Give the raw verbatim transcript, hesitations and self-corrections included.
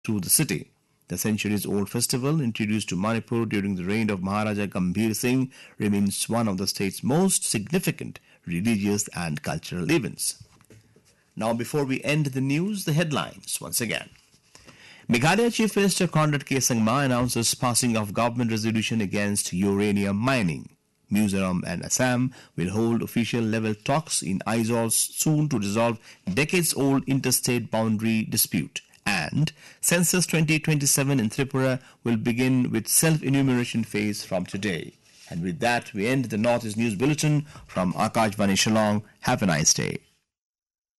through the city. The centuries-old festival, introduced to Manipur during the reign of Maharaja Gambhir Singh, remains one of the state's most significant religious and cultural events. Now, before we end the news, the headlines once again. Meghalaya Chief Minister Conrad K. Sangma announces passing of government resolution against uranium mining. Mizoram and Assam will hold official level talks in Aizawl soon to resolve decades-old interstate boundary dispute. And Census twenty twenty-seven in Tripura will begin with self-enumeration phase from today. And with that, we end the Northeast News Bulletin from Akashvani Shillong. Have a nice day.